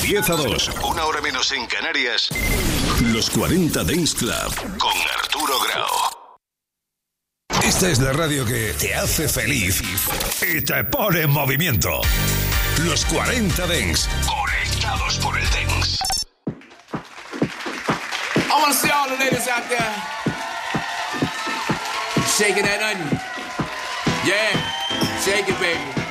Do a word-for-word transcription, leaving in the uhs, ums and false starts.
diez a dos, una hora menos en Canarias, Los cuarenta Dance Club con Arturo Grau. Esta es la radio que te hace feliz y te pone en movimiento. Los cuarenta Dance, conectados por el Dance. I want to see all the ladies out there shaking that onion. Yeah, shake it, baby.